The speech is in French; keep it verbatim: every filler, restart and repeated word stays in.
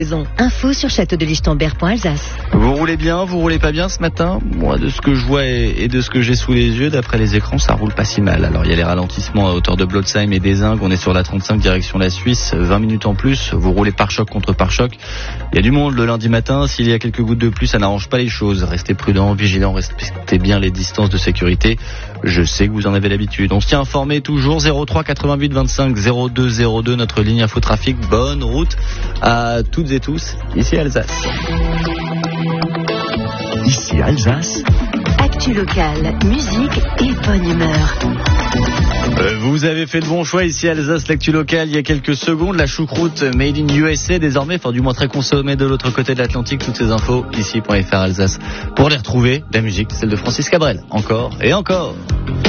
Info sur château de lichtenberg point alsace. Vous roulez bien, vous roulez pas bien ce matin? Moi, de ce que je vois et, et de ce que j'ai sous les yeux, d'après les écrans, ça roule pas si mal. Alors, il y a les ralentissements à hauteur de Blotzheim et d'Ezingues. On est sur la trente-cinq direction la Suisse, vingt minutes en plus. Vous roulez pare-choc contre pare-choc. Il y a du monde le lundi matin. S'il y a quelques gouttes de pluie, ça n'arrange pas les choses. Restez prudents, vigilants, respectez bien les distances de sécurité. Je sais que vous en avez l'habitude. On se tient informé toujours. zéro trois quatre-vingt-huit vingt-cinq zéro deux zéro deux, notre ligne infotrafic. Bonne route à toutes et tous. Ici Alsace. Ici Alsace. Actu locale, musique et bonne humeur. Euh, vous avez fait de bons choix ici Alsace, l'actu locale. Il y a quelques secondes, la choucroute made in U S A désormais, enfin du moins très consommée de l'autre côté de l'Atlantique. Toutes ces infos ici.fr Alsace. Pour les retrouver, la musique, celle de Francis Cabrel. Encore et encore.